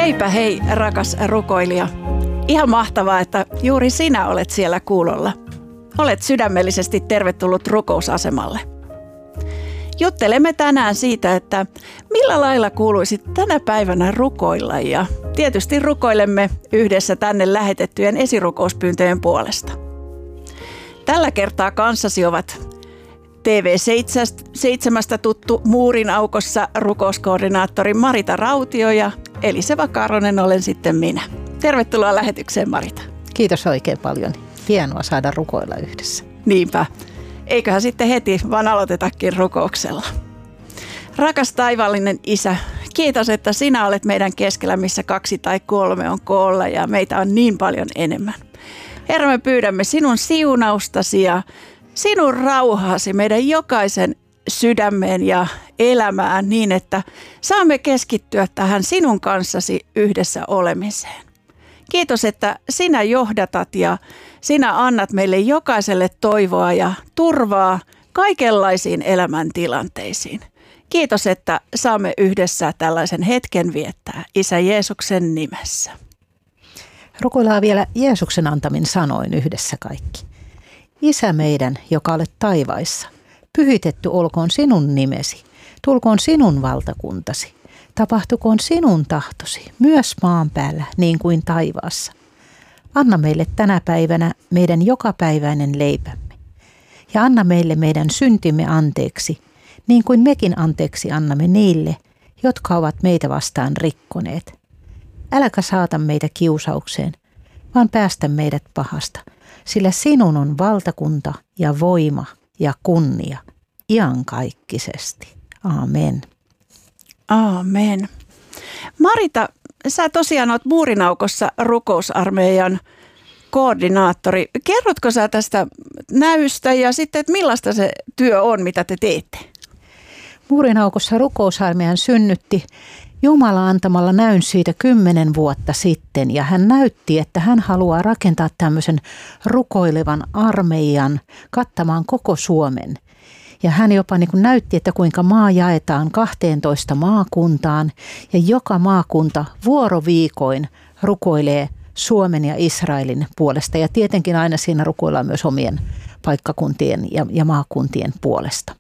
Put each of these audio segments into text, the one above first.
Heipä hei, rakas rukoilija. Ihan mahtavaa, että juuri sinä olet siellä kuulolla. Olet sydämellisesti tervetullut rukousasemalle. Juttelemme tänään siitä, että millä lailla kuuluisi tänä päivänä rukoilla, ja tietysti rukoilemme yhdessä tänne lähetettyjen esirukouspyyntöjen puolesta. Tällä kertaa kanssasi ovat TV7 tuttu Muurin aukossa rukouskoordinaattori Marita Rautio ja Eliseva Karonen olen sitten minä. Tervetuloa lähetykseen, Marita. Kiitos oikein paljon. Hienoa saada rukoilla yhdessä. Niinpä. Eiköhän sitten heti vaan aloitetakin rukouksella. Rakas taivaallinen Isä, kiitos, että sinä olet meidän keskellä, missä 2 tai 3 on koolla ja meitä on niin paljon enemmän. Herra, me pyydämme sinun siunaustasi ja sinun rauhaasi meidän jokaisen sydämeen ja elämään niin, että saamme keskittyä tähän sinun kanssasi yhdessä olemiseen. Kiitos, että sinä johdatat ja sinä annat meille jokaiselle toivoa ja turvaa kaikenlaisiin elämäntilanteisiin. Kiitos, että saamme yhdessä tällaisen hetken viettää Isä Jeesuksen nimessä. Rukoillaan vielä Jeesuksen antamin sanoin yhdessä kaikki. Isä meidän, joka olet taivaissa, pyhitetty olkoon sinun nimesi, tulkoon sinun valtakuntasi, tapahtukoon sinun tahtosi, myös maan päällä niin kuin taivaassa. Anna meille tänä päivänä meidän jokapäiväinen leipämme, ja anna meille meidän syntimme anteeksi, niin kuin mekin anteeksi annamme niille, jotka ovat meitä vastaan rikkoneet. Äläkä saata meitä kiusaukseen, vaan päästä meidät pahasta, sillä sinun on valtakunta ja voima ja kunnia iankaikkisesti. Aamen. Aamen. Marita, sä tosiaan oot Muurinaukossa rukousarmeijan koordinaattori. Kerrotko sä tästä näystä ja sitten, että millaista se työ on, mitä te teette? Muurinaukossa rukousarmeijan synnytti Jumala antamalla näyn siitä 10 vuotta sitten, ja hän näytti, että hän haluaa rakentaa tämmöisen rukoilevan armeijan kattamaan koko Suomen. Ja hän jopa näytti, että kuinka maa jaetaan 12 maakuntaan, ja joka maakunta vuoroviikoin rukoilee Suomen ja Israelin puolesta. Ja tietenkin aina siinä rukoillaan myös omien paikkakuntien ja maakuntien puolesta.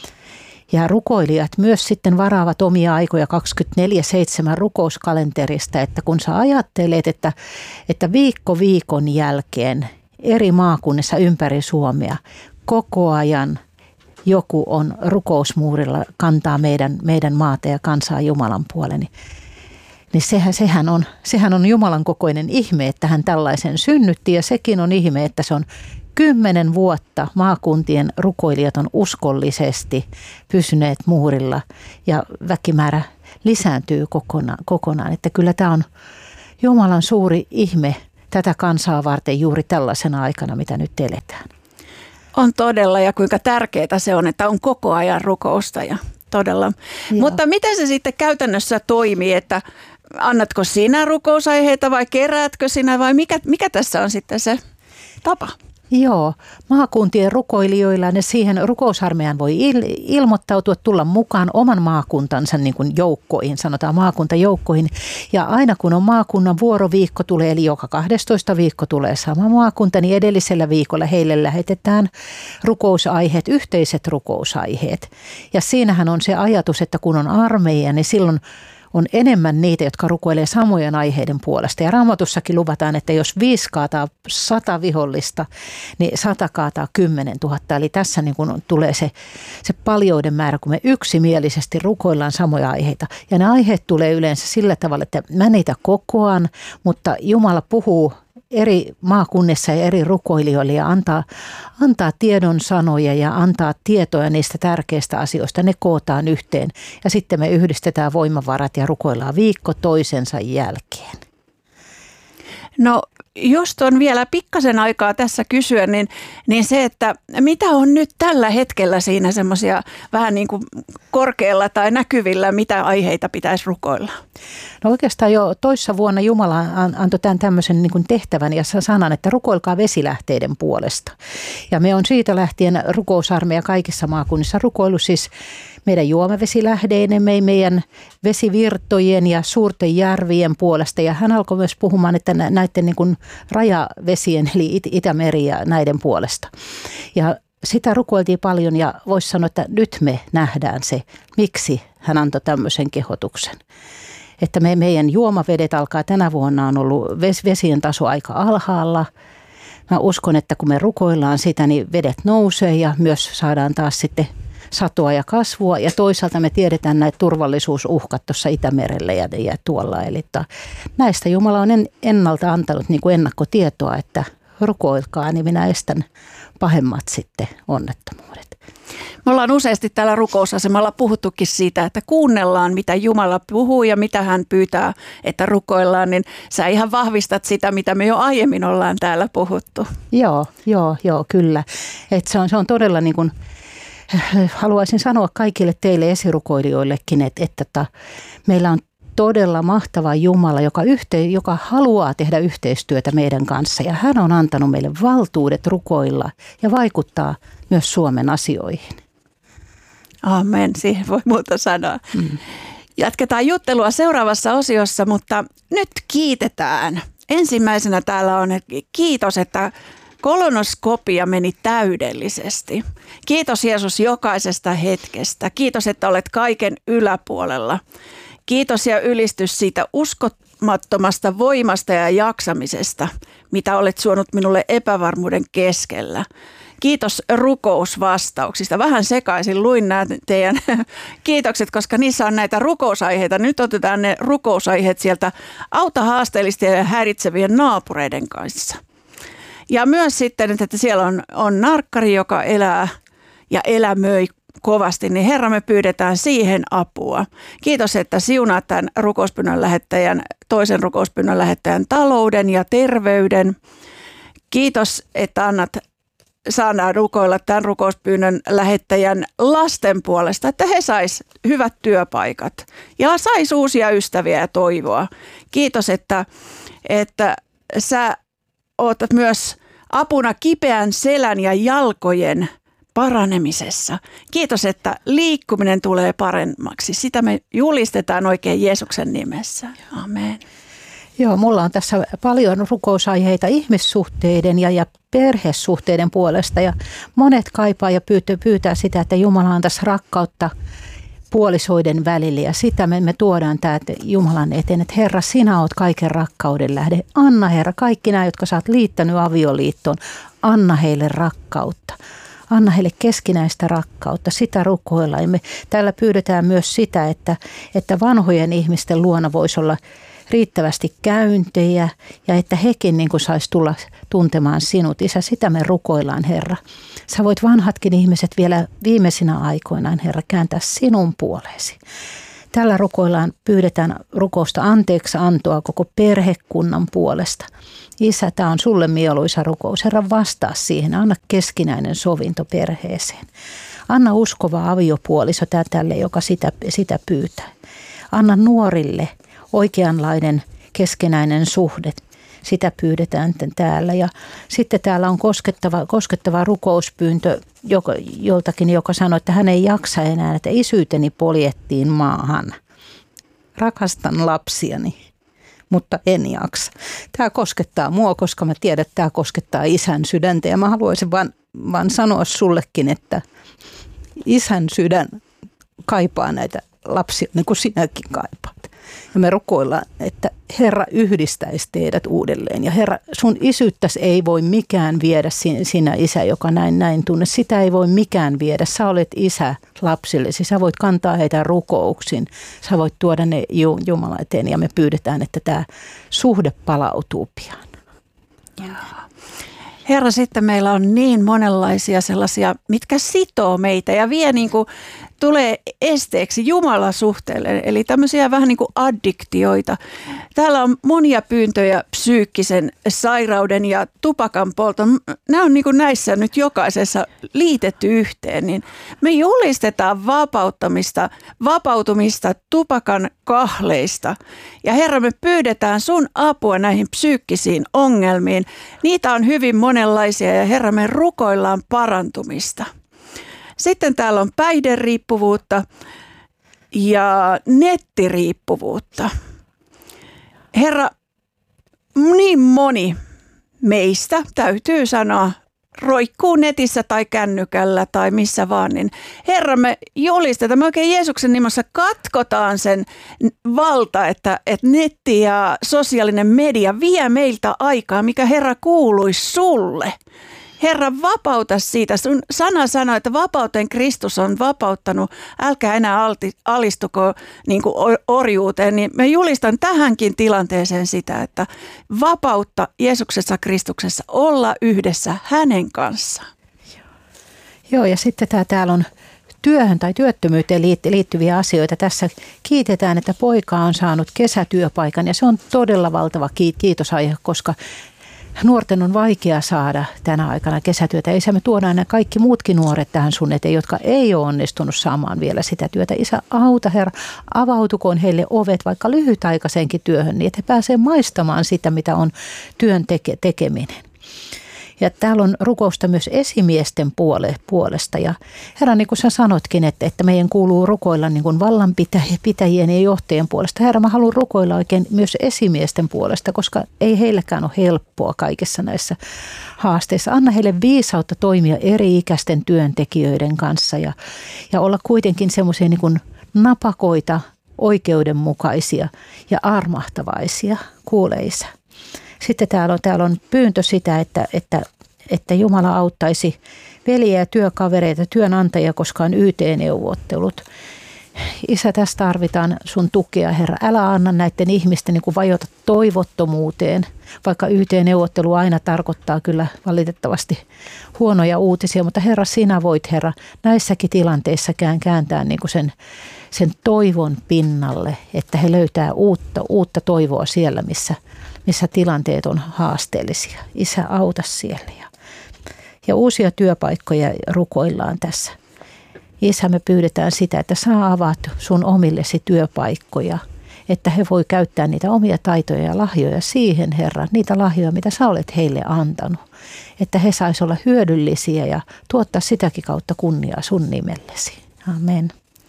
Ja rukoilijat myös sitten varaavat omia aikoja 24/7 rukouskalenterista, että kun sä ajattelet, että viikko viikon jälkeen eri maakunnissa ympäri Suomea koko ajan joku on rukousmuurilla, kantaa meidän maata ja kansaa Jumalan puolen, niin sehän on Jumalan kokoinen ihme, että hän tällaisen synnytti, ja sekin on ihme, että se on 10 vuotta maakuntien rukoilijat on uskollisesti pysyneet muurilla ja väkimäärä lisääntyy kokonaan. Että kyllä tämä on Jumalan suuri ihme tätä kansaa varten juuri tällaisena aikana, mitä nyt eletään. On todella, ja kuinka tärkeää se on, että on koko ajan rukousta ja todella. Joo. Mutta miten se sitten käytännössä toimii, että annatko sinä rukousaiheita vai keräätkö sinä vai mikä tässä on sitten se tapa? Joo, maakuntien rukoilijoilla ne siihen rukousarmeijan voi ilmoittautua, tulla mukaan oman maakuntansa niin kuin joukkoihin, sanotaan maakuntajoukkoihin. Ja aina kun on maakunnan vuoroviikko tulee, eli joka 12 viikko tulee sama maakunta, niin edellisellä viikolla heille lähetetään rukousaiheet, yhteiset rukousaiheet. Ja siinähän on se ajatus, että kun on armeija, niin silloin on enemmän niitä, jotka rukoilee samojen aiheiden puolesta. Ja Raamatussakin luvataan, että jos 5 kaataa 100 vihollista, niin 100 kaataa 10 000. Eli tässä niin kun tulee se paljouden määrä, kun me yksimielisesti rukoillaan samoja aiheita. Ja ne aiheet tulee yleensä sillä tavalla, että mä niitä kokoan, mutta Jumala puhuu eri maakunnissa ja eri rukoilijoille ja antaa tiedon sanoja ja antaa tietoja niistä tärkeistä asioista. Ne kootaan yhteen ja sitten me yhdistetään voimavarat ja rukoillaan viikko toisensa jälkeen. No jos on vielä pikkasen aikaa tässä kysyä, niin se, että mitä on nyt tällä hetkellä siinä semmoisia vähän niin kuin korkealla tai näkyvillä, mitä aiheita pitäisi rukoilla? No oikeastaan jo toissa vuonna Jumala antoi tämän tämmöisen niin kuin tehtävän ja sanan, että rukoilkaa vesilähteiden puolesta. Ja me on siitä lähtien rukousarmeija kaikissa maakunnissa rukoillut siis meidän juomavesilähdeinen, meidän vesivirtojen ja suurten järvien puolesta. Ja hän alkoi myös puhumaan, että näiden niin kuin rajavesien, eli Itämeri ja näiden puolesta. Ja sitä rukoiltiin paljon ja voisi sanoa, että nyt me nähdään se, miksi hän antoi tämmöisen kehotuksen. Että meidän juomavedet alkaa tänä vuonna on ollut vesien taso aika alhaalla. Mä uskon, että kun me rukoillaan sitä, niin vedet nousee ja myös saadaan taas sitten satoa ja kasvua. Ja toisaalta me tiedetään näitä turvallisuusuhkat tuossa Itämerellä ja tuolla. Eli näistä Jumala on ennalta antanut niin kuin ennakkotietoa, että rukoilkaa, niin minä estän pahemmat sitten onnettomuudet. Me ollaan useasti täällä rukousasemalla puhuttukin siitä, että kuunnellaan, mitä Jumala puhuu ja mitä hän pyytää, että rukoillaan, niin sä ihan vahvistat sitä, mitä me jo aiemmin ollaan täällä puhuttu. Joo, kyllä. Et se on todella niin kuin, haluaisin sanoa kaikille teille esirukoilijoillekin, että meillä on todella mahtava Jumala, joka haluaa tehdä yhteistyötä meidän kanssa ja hän on antanut meille valtuudet rukoilla ja vaikuttaa myös Suomen asioihin. Amen, siihen voi muuta sanoa. Jatketaan juttelua seuraavassa osiossa, mutta nyt kiitetään. Ensimmäisenä täällä on kiitos, että kolonoskopia meni täydellisesti. Kiitos Jeesus jokaisesta hetkestä. Kiitos, että olet kaiken yläpuolella. Kiitos ja ylistys siitä uskomattomasta voimasta ja jaksamisesta, mitä olet suonut minulle epävarmuuden keskellä. Kiitos rukousvastauksista. Vähän sekaisin luin nämä teidän kiitokset, koska niissä on näitä rukousaiheita. Nyt otetaan ne rukousaiheet sieltä auta haasteellisten ja häiritsevien naapureiden kanssa. Ja myös sitten, että siellä on narkkari, joka elää ja elämöi kovasti, niin Herra, me pyydetään siihen apua. Kiitos, että siunaat tämän toisen rukouspyynnön lähettäjän talouden ja terveyden. Kiitos, että saadaan rukoilla tämän rukouspyynnön lähettäjän lasten puolesta, että he sais hyvät työpaikat ja sais uusia ystäviä ja toivoa. Kiitos, että sä oot myös apuna kipeän selän ja jalkojen paranemisessa. Kiitos, että liikkuminen tulee paremmaksi. Sitä me julistetaan oikein Jeesuksen nimessä. Amen. Joo, mulla on tässä paljon rukousaiheita ihmissuhteiden ja perhesuhteiden puolesta ja monet kaipaa ja pyytää sitä, että Jumala antaisi rakkautta puolisoiden välillä ja sitä me tuodaan täältä Jumalan eteen, että Herra, sinä oot kaiken rakkauden lähde. Anna Herra, kaikki nämä, jotka sä oot liittänyt avioliittoon, anna heille rakkautta. Anna heille keskinäistä rakkautta, sitä rukoillaan. Ja me täällä pyydetään myös sitä, että vanhojen ihmisten luona voisi olla riittävästi käyntejä ja että hekin niin kuin saisi tulla tuntemaan sinut. Isä, sitä me rukoillaan, Herra. Sä voit vanhatkin ihmiset vielä viimeisinä aikoinaan, Herra, kääntää sinun puoleesi. Tällä rukoillaan, pyydetään rukousta anteeksi antoa koko perhekunnan puolesta. Isä, tämä on sulle mieluisa rukous. Herra, vastaa siihen. Anna keskinäinen sovinto perheeseen. Anna uskova aviopuoliso tälle, joka sitä pyytää. Anna nuorille oikeanlainen keskinäinen suhde. Sitä pyydetään täällä. Ja sitten täällä on koskettava rukouspyyntö joltakin, joka sanoi, että hän ei jaksa enää, että isyyteni poljettiin maahan. Rakastan lapsiani, mutta en jaksa. Tämä koskettaa mua, koska mä tiedän, että tämä koskettaa isän sydäntä. Ja mä haluaisin vaan sanoa sullekin, että isän sydän kaipaa näitä lapsia, niin kuin sinäkin kaipaat. Ja me rukoillaan, että Herra yhdistäisi teidät uudelleen. Ja Herra, sun isyyttäsi ei voi mikään viedä, sinä isä, joka näin tunne. Sitä ei voi mikään viedä. Sä olet isä lapsillesi. Sä voit kantaa heitä rukouksiin. Sä voit tuoda ne Jumala eteen. Ja me pyydetään, että tämä suhde palautuu pian. Herra, sitten meillä on niin monenlaisia sellaisia, mitkä sitoo meitä ja vie niin kuin tulee esteeksi Jumalan suhteelle, eli tämmöisiä vähän niin kuin addiktioita. Täällä on monia pyyntöjä psyykkisen sairauden ja tupakan polton. Nämä on niin kuin näissä nyt jokaisessa liitetty yhteen, niin me julistetaan vapautumista tupakan kahleista. Ja Herra, me pyydetään sun apua näihin psyykkisiin ongelmiin. Niitä on hyvin monenlaisia ja Herra, me rukoillaan parantumista. Sitten täällä on päihderiippuvuutta ja nettiriippuvuutta. Herra, niin moni meistä, täytyy sanoa, roikkuu netissä tai kännykällä tai missä vaan, niin Herra, me julistetaan, me oikein Jeesuksen nimessä katkotaan sen valta, että netti ja sosiaalinen media vie meiltä aikaa, mikä Herra kuuluisi sulle. Herra, vapauta siitä. Sun sana sanoo, että vapauteen Kristus on vapauttanut. Älkää enää alistuko niin kuin orjuuteen. Niin mä julistan tähänkin tilanteeseen sitä, että vapautta Jeesuksessa Kristuksessa olla yhdessä hänen kanssaan. Joo, ja sitten täällä on työhön tai työttömyyteen liittyviä asioita. Tässä kiitetään, että poika on saanut kesätyöpaikan ja se on todella valtava kiitosaihe, koska nuorten on vaikea saada tänä aikana kesätyötä. Isä, me tuodaan nämä kaikki muutkin nuoret tähän sun eteen, jotka ei ole onnistunut saamaan vielä sitä työtä. Isä, auta Herra, avautukoon heille ovet vaikka lyhytaikaisenkin työhön, niin että he pääsevät maistamaan sitä, mitä on työn tekeminen. Ja täällä on rukousta myös esimiesten puolesta. Ja Herra, niin kuin sä sanotkin, että meidän kuuluu rukoilla niin kuin vallanpitäjien ja johtajien puolesta. Herra, mä haluan rukoilla oikein myös esimiesten puolesta, koska ei heilläkään ole helppoa kaikissa näissä haasteissa. Anna heille viisautta toimia eri-ikäisten työntekijöiden kanssa ja olla kuitenkin semmoisia niin kuin napakoita, oikeudenmukaisia ja armahtavaisia. Kuule, Isä. Sitten täällä on pyyntö sitä, että Jumala auttaisi veljiä ja työkavereita, työnantajia, koska on YT-neuvottelut. Isä, tässä tarvitaan sun tukea, Herra. Älä anna näiden ihmisten niin kuin vajota toivottomuuteen, vaikka YT-neuvottelu aina tarkoittaa kyllä valitettavasti huonoja uutisia. Mutta Herra, sinä voit, Herra, näissäkin tilanteissa kääntää niin kuin sen toivon pinnalle, että he löytää uutta toivoa siellä, missä tilanteet on haasteellisia. Isä, auta siellä. Ja uusia työpaikkoja rukoillaan tässä. Isä, me pyydetään sitä, että sä avaat sun omillesi työpaikkoja, että he voi käyttää niitä omia taitoja ja lahjoja siihen, Herra, niitä lahjoja, mitä sä olet heille antanut. Että he sais olla hyödyllisiä ja tuottaa sitäkin kautta kunniaa sun nimellesi. Amen.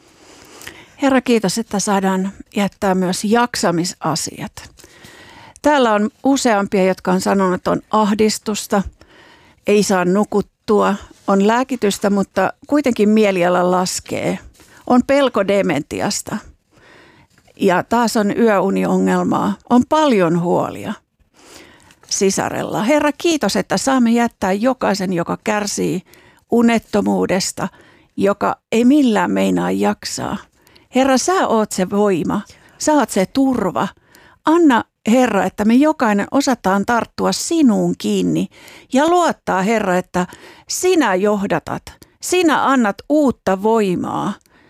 Herra, kiitos, että saadaan jättää myös jaksamisasiat. Täällä on useampia, jotka on sanonut, että on ahdistusta, ei saa nukuttua, on lääkitystä, mutta kuitenkin mieliala laskee. On pelko dementiasta ja taas on yöuniongelmaa, on paljon huolia sisarella. Herra, kiitos, että saamme jättää jokaisen, joka kärsii unettomuudesta, joka ei millään meinaa jaksaa. Herra, sä oot se voima, sä oot se turva. Anna, Herra, että me jokainen osataan tarttua sinuun kiinni ja luottaa, Herra, että sinä johdatat, sinä annat uutta voimaa.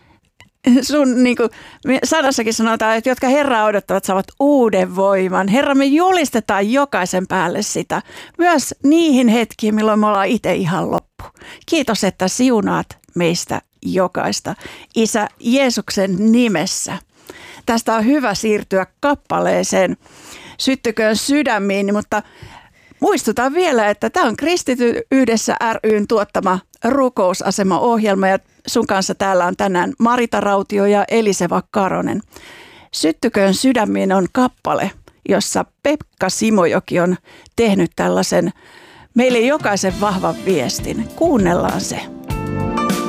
Sun niin kuin sanassakin sanotaan, että jotka Herraa odottavat saavat uuden voiman. Herra, me julistetaan jokaisen päälle sitä, myös niihin hetkiin, milloin me ollaan itse ihan loppu. Kiitos, että siunaat meistä jokaista. Isä, Jeesuksen nimessä. Tästä on hyvä siirtyä kappaleeseen Syttyköön sydämiin, mutta muistutan vielä, että tämä on Kristity Yhdessä ry:n tuottama rukousasema-ohjelma ja sun kanssa täällä on tänään Marita Rautio ja Eliseva Karonen. Syttyköön sydämiin on kappale, jossa Pekka Simojoki on tehnyt tällaisen meille jokaisen vahvan viestin. Kuunnellaan se.